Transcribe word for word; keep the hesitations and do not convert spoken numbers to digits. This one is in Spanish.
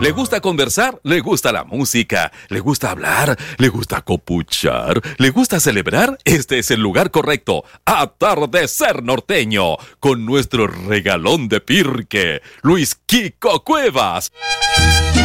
¿Le gusta conversar? ¿Le gusta la música? ¿Le gusta hablar? ¿Le gusta copuchar? ¿Le gusta celebrar? Este es el lugar correcto. Atardecer Norteño, con nuestro regalón de Pirque, Luis Kiko Cuevas.